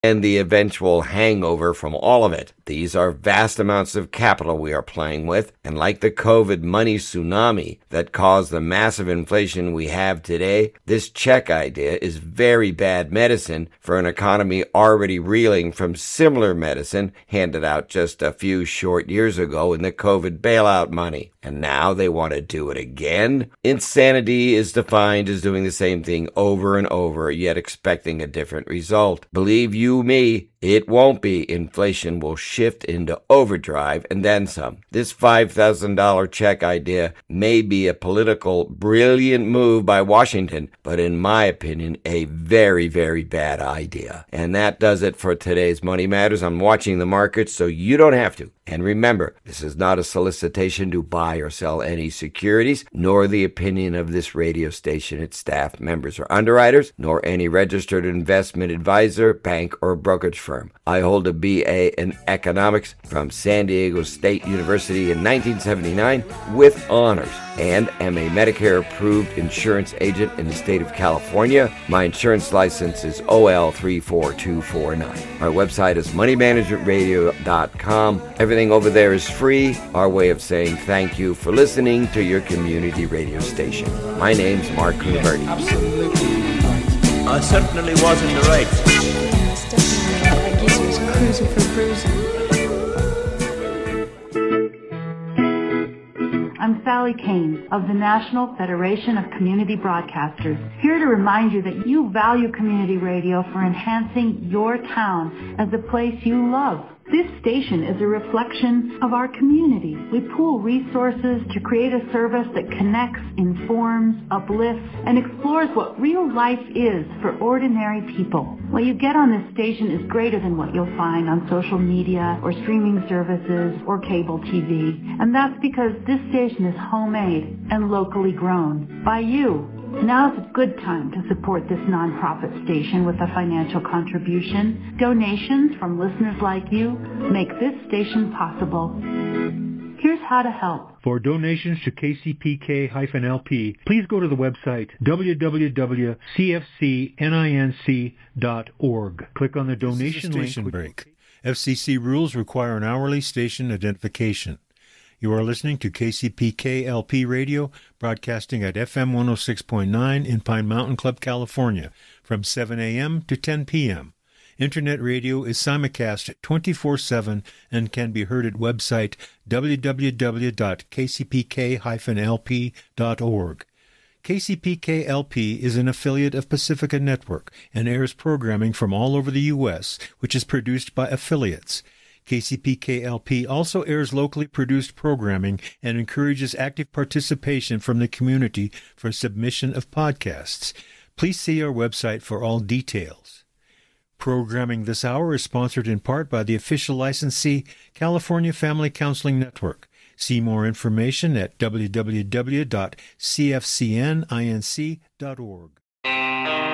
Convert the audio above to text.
and the eventual hangover from all of it. These are vast amounts of capital we are playing with, and like the COVID money tsunami that caused the massive inflation we have today, this check idea is very bad medicine for an economy already reeling from similar medicine handed out just a few short years ago in the COVID bailout money. And now they want to do it again? Insanity is defined as doing the same thing over and over, yet expecting a different result. Believe you me, it won't be. Inflation will shift into overdrive and then some. This $5,000 check idea may be a political brilliant move by Washington, but in my opinion, a very, very bad idea. And that does it for today's Money Matters. I'm watching the markets so you don't have to. And remember, this is not a solicitation to buy or sell any securities, nor the opinion of this radio station, its staff, members, or underwriters, nor any registered investment advisor, bank, or brokerage firm. I hold a BA in economics from San Diego State University in 1979 with honors, and am a Medicare-approved insurance agent in the state of California. My insurance license is OL34249. Our website is moneymanagementradio.com. Everything over there is free, our way of saying thank you for listening to your community radio station. My name's Mark Kunaberti. I certainly was in the right. Yes, definitely. I guess he was cruising for bruising. I'm Sally Kane of the National Federation of Community Broadcasters, here to remind you that you value community radio for enhancing your town as a place you love. This station is a reflection of our community. We pool resources to create a service that connects, informs, uplifts, and explores what real life is for ordinary people. What you get on this station is greater than what you'll find on social media or streaming services or cable TV. And that's because this station is homemade and locally grown by you. Now's a good time to support this nonprofit station with a financial contribution. Donations from listeners like you make this station possible. Here's how to help. For donations to KCPK-LP, please go to the website www.cfcninc.org. Click on the donation link. Station break. FCC rules require an hourly station identification. You are listening to KCPK-LP Radio, broadcasting at FM 106.9 in Pine Mountain Club, California, from 7 a.m. to 10 p.m. Internet radio is simulcast 24/7 and can be heard at website www.kcpk-lp.org. KCPK-LP is an affiliate of Pacifica Network and airs programming from all over the U.S., which is produced by affiliates. KCPK-LP also airs locally produced programming and encourages active participation from the community for submission of podcasts. Please see our website for all details. Programming this hour is sponsored in part by the official licensee, California Family Counseling Network. See more information at www.cfcninc.org.